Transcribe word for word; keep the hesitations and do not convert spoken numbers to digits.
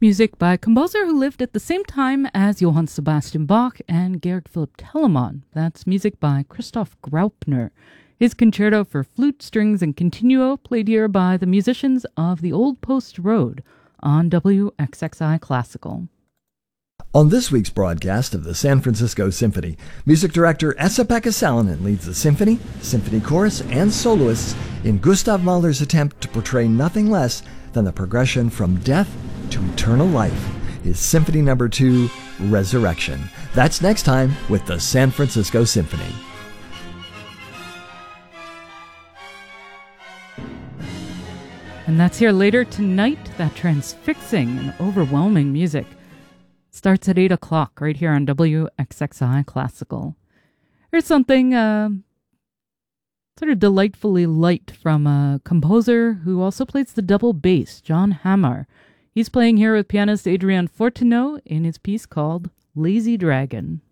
Music by a composer who lived at the same time as Johann Sebastian Bach and Georg Philipp Telemann. That's music by Christoph Graupner. His concerto for flute, strings, and continuo played here by the musicians of the Old Post Road on W X X I Classical. On this week's broadcast of the San Francisco Symphony, music director Esa-Pekka Salonen leads the symphony, symphony chorus, and soloists in Gustav Mahler's attempt to portray nothing less than the progression from death to eternal life, his Symphony Number two, Resurrection. That's next time with the San Francisco Symphony. And that's here later tonight, that transfixing and overwhelming music. Starts at eight o'clock right here on W X X I Classical. Here's something uh, sort of delightfully light from a composer who also plays the double bass, John Hammer. He's playing here with pianist Adrian Fortuneau in his piece called Lazy Dragon.